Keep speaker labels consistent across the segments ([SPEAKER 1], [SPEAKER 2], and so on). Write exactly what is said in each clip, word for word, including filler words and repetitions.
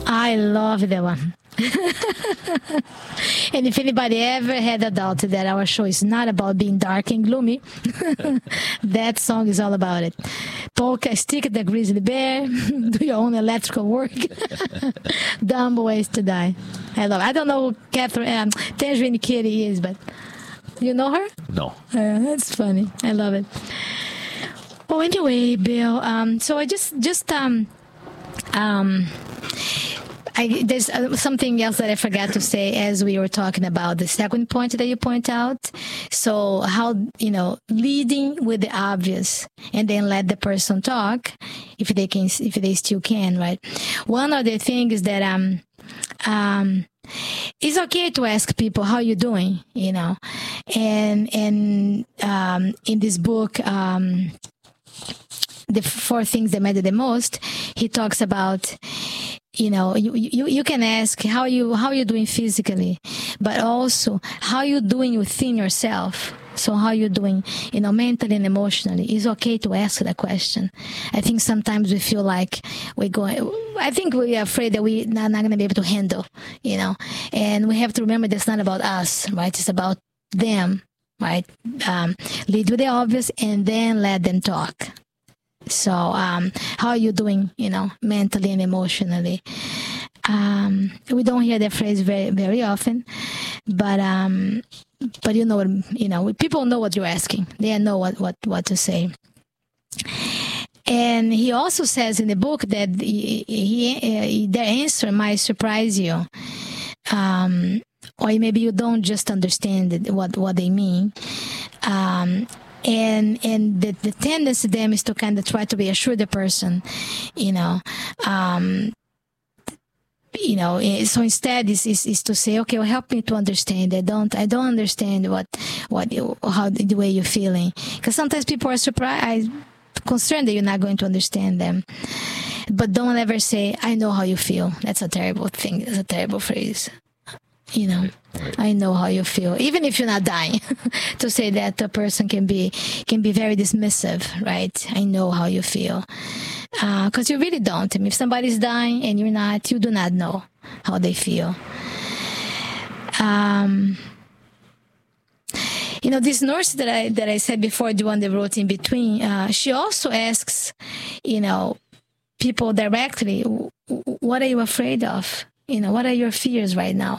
[SPEAKER 1] I love that one. And if anybody ever had a doubt that our show is not about being dark and gloomy, that song is all about it. Polka, stick the grizzly bear, do your own electrical work. Dumb ways to die. I love it. I don't know who Catherine, um, Tangerine Kitty is, but you know her?
[SPEAKER 2] No.
[SPEAKER 1] Uh, that's funny. I love it. Oh, anyway, Bill. Um, so I just, just, um, um, I, there's uh, something else that I forgot to say as we were talking about the second point that you point out. So how, you know, leading with the obvious and then let the person talk if they can, if they still can, right? One of the things that, um, um, it's okay to ask people how you doing, you know, and, and, um, in this book, um, the four things that matter the most, he talks about, you know, you, you, you can ask how you, how you doing physically, but also how you doing within yourself. So how you doing, you know, mentally and emotionally. It's okay to ask that question. I think sometimes we feel like we're going, I think we are afraid that we're not, not going to be able to handle, you know, and we have to remember that's not about us, right? It's about them, right? Um, lead with the obvious and then let them talk. So, um, how are you doing, you know, mentally and emotionally? Um, we don't hear that phrase very, very often, but, um, but you know, what, you know, people know what you're asking. They know what, what, what to say. And he also says in the book that he, he, their answer might surprise you. Um, or maybe you don't just understand what, what they mean. Um, And and the, the tendency them is to kind of try to reassure the person, you know. Um, you know, so instead is, is is to say, okay, well, help me to understand. I don't I don't understand what what you, how the way you're feeling, because sometimes people are surprised, concerned that you're not going to understand them. But don't ever say, I know how you feel. That's a terrible thing. It's a terrible phrase. You know, right. I know how you feel, even if you're not dying. To say that a person can be can be very dismissive, right? I know how you feel, because uh, you really don't. I mean, if somebody's dying and you're not, you do not know how they feel. Um, you know, this nurse that I that I said before, the one that wrote in between, uh, she also asks, you know, people directly, what are you afraid of? You know, what are your fears right now?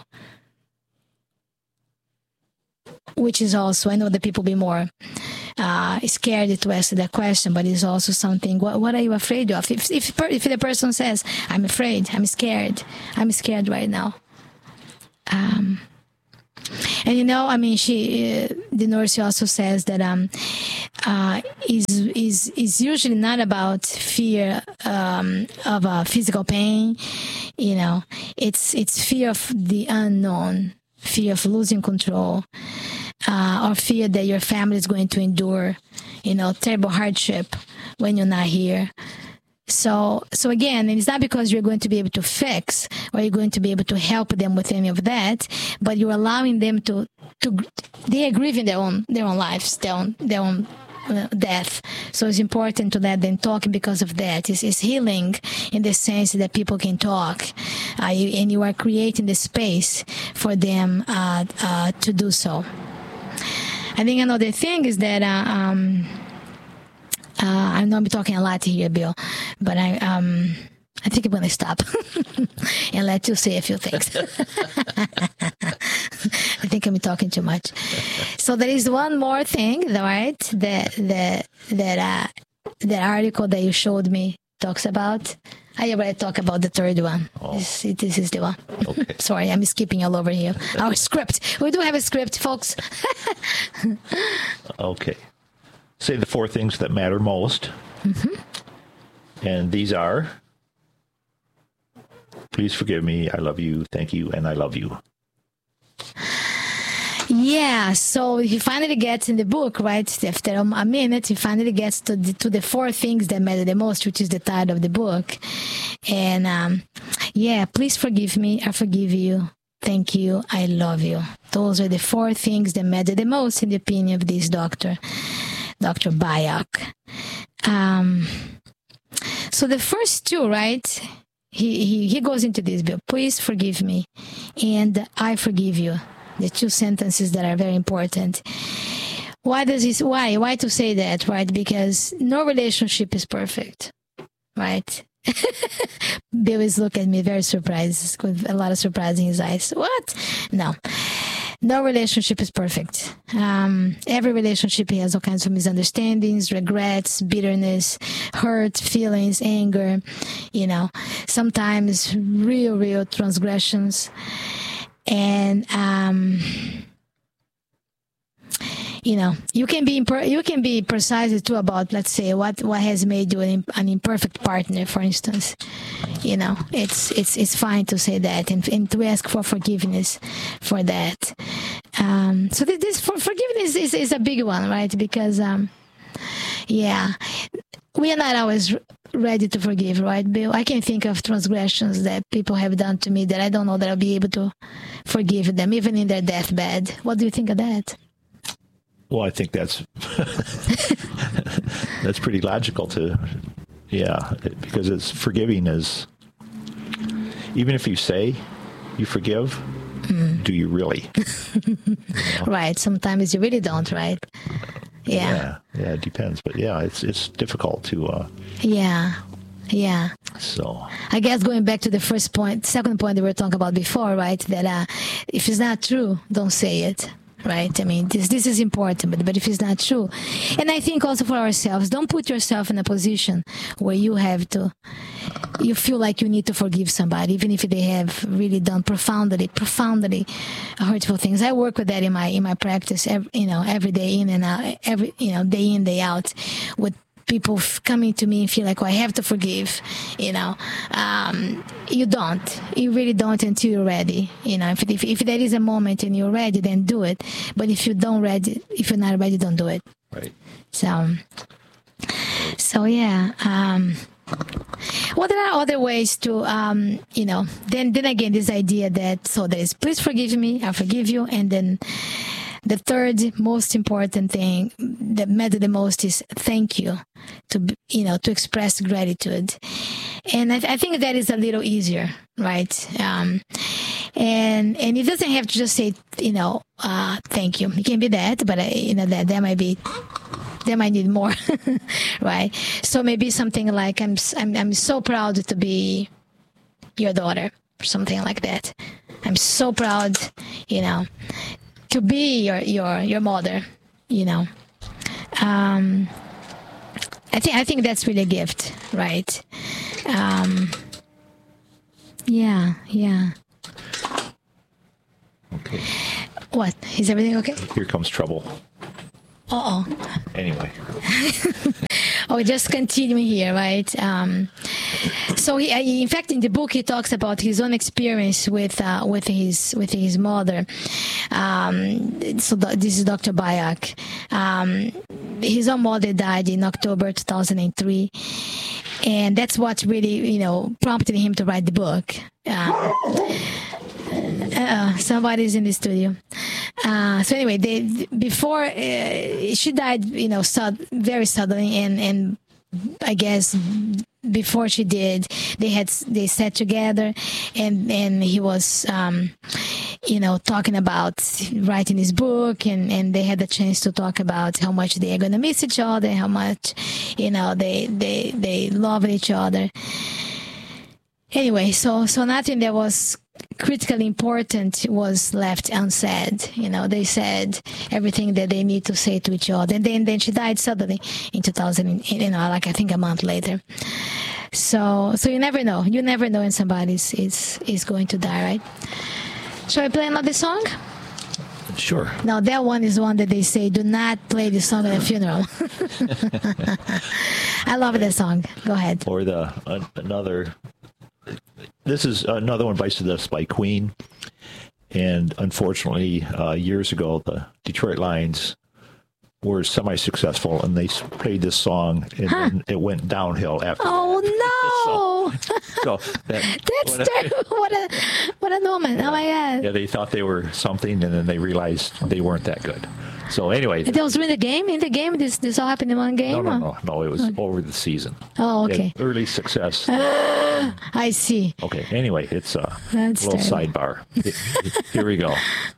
[SPEAKER 1] Which is also, I know that people be more uh, scared to ask that question, but it's also something, what, what are you afraid of? If, if, if the person says, I'm afraid, I'm scared, I'm scared right now. Um, and you know, I mean, she, uh, the nurse also says that um, uh, is is is usually not about fear um, of uh, physical pain. You know, it's it's fear of the unknown, fear of losing control, uh, or fear that your family is going to endure, you know, terrible hardship when you're not here. So, so again, it's not because you're going to be able to fix or you're going to be able to help them with any of that, but you're allowing them to, to, they are grieving their own, their own lives, their own, their own uh, death. So it's important to let them talk because of that. It's, it's healing in the sense that people can talk, uh, you, and you are creating the space for them uh, uh, to do so. I think another thing is that, uh, um, Uh, I know I'm talking a lot here, Bill, but I um I think I'm going to stop and let you say a few things. I think I'm talking too much. So there is one more thing, right? That that that uh, that article that you showed me talks about. I already talked about the third one. Oh. This, this is the one. Okay. Sorry, I'm skipping all over here. Our script. We do have a script, folks.
[SPEAKER 2] Okay. Say the four things that matter most. Mm-hmm. And these are, please forgive me, I love you, thank you, and I love you.
[SPEAKER 1] Yeah, so he finally gets in the book, right? After a minute, he finally gets to the, to the four things that matter the most, which is the title of the book. And um, yeah, please forgive me, I forgive you. Thank you, I love you. Those are the four things that matter the most in the opinion of this doctor. Doctor Bioch. Um, so the first two, right? he, he, he goes into this, Bill, please forgive me, and I forgive you. The two sentences that are very important. Why does he, why? Why to say that, right? Because no relationship is perfect, right? Bill is looking at me very surprised, with a lot of surprise in his eyes. What? No. No relationship is perfect. Um, every relationship has all kinds of misunderstandings, regrets, bitterness, hurt, feelings, anger, you know, sometimes real, real transgressions. And, um, you know, you can be imper- you can be precise too about, let's say, what, what has made you an, an imperfect partner, for instance. You know, it's it's it's fine to say that, and, and to ask for forgiveness for that. Um, so this, this for, forgiveness is, is a big one, right? Because, um, yeah, we are not always ready to forgive, right, Bill? I can think of transgressions that people have done to me that I don't know that I'll be able to forgive them, even in their deathbed. What do you think of that?
[SPEAKER 2] Well, I think that's that's pretty logical to, yeah, because it's forgiving is, even if you say you forgive, mm. do you really? You know?
[SPEAKER 1] Right. Sometimes you really don't, right? Yeah.
[SPEAKER 2] Yeah. Yeah. It depends, but yeah, it's it's difficult to. Uh,
[SPEAKER 1] yeah. Yeah.
[SPEAKER 2] So
[SPEAKER 1] I guess going back to the first point, second point that we were talking about before, right? That uh, if it's not true, don't say it. Right. I mean, this this is important, but, but if it's not true. And I think also for ourselves, don't put yourself in a position where you have to, you feel like you need to forgive somebody, even if they have really done profoundly, profoundly hurtful things. I work with that in my, in my practice, every, you know, every day in and out, every, you know, day in, day out, with people f- coming to me and feel like, oh, I have to forgive, you know. Um, you don't. You really don't until you're ready. You know, if, if if there is a moment and you're ready, then do it. But if you don't ready, if you're not ready, don't do it.
[SPEAKER 2] Right.
[SPEAKER 1] So, so yeah. Um, well, there are other ways to, um, you know, then, then again, this idea that, so there is, please forgive me, I forgive you, and then the third most important thing that matters the most is thank you, to, you know, to express gratitude. And I, th- I think that is a little easier, right? Um, and and it doesn't have to just say, you know, uh, thank you. It can be that, but, uh, you know, that, that might be, they might need more, right? So maybe something like, I'm, I'm, I'm so proud to be your daughter, or something like that. I'm so proud, you know, to be your, your, your mother, you know. Um, I think, I think that's really a gift, right? Um, yeah, yeah.
[SPEAKER 2] Okay.
[SPEAKER 1] What? Is everything okay?
[SPEAKER 2] Here comes trouble.
[SPEAKER 1] Uh-oh.
[SPEAKER 2] Anyway.
[SPEAKER 1] Oh, just continuing here, right? Um, so, he, in fact, in the book, he talks about his own experience with uh, with his with his mother. Um, so, th- this is Doctor Byock. Um, his own mother died in October two thousand three, and that's what really, you know, prompted him to write the book. Uh, uh, somebody's in the studio. Uh, so anyway, they, before uh, she died, you know, sud- very suddenly, and and I guess before she did, they had they sat together, and and he was, um, you know, talking about writing his book, and and they had the chance to talk about how much they are gonna miss each other, how much, you know, they they they love each other. Anyway, so so nothing that was critically important was left unsaid. You know, they said everything that they need to say to each other. And then, then she died suddenly in two thousand, you know, like I think a month later. So so you never know. You never know when somebody is, is, is going to die, right? Shall I play another song?
[SPEAKER 2] Sure.
[SPEAKER 1] Now, that one is one that they say, do not play this song at a funeral. I love that song. Go ahead.
[SPEAKER 2] Or the uh, another... This is another one, Vice to This by Queen. And unfortunately, uh, years ago, the Detroit Lions were semi-successful, and they played this song, and
[SPEAKER 1] huh.
[SPEAKER 2] then it went downhill after
[SPEAKER 1] oh,
[SPEAKER 2] that.
[SPEAKER 1] no.
[SPEAKER 2] So that,
[SPEAKER 1] That's
[SPEAKER 2] what,
[SPEAKER 1] terrible. What a what a moment. Oh my God.
[SPEAKER 2] yeah, they thought they were something, and then they realized they weren't that good. So anyway,
[SPEAKER 1] That was in the game. In the game, this this all happened in one game.
[SPEAKER 2] no, no,
[SPEAKER 1] or-
[SPEAKER 2] no, no. It was over the season.
[SPEAKER 1] Oh,
[SPEAKER 2] They
[SPEAKER 1] okay.
[SPEAKER 2] had early success.
[SPEAKER 1] Ah, I see.
[SPEAKER 2] Okay. Anyway, it's a
[SPEAKER 1] That's
[SPEAKER 2] little
[SPEAKER 1] terrible.
[SPEAKER 2] sidebar. Here we go.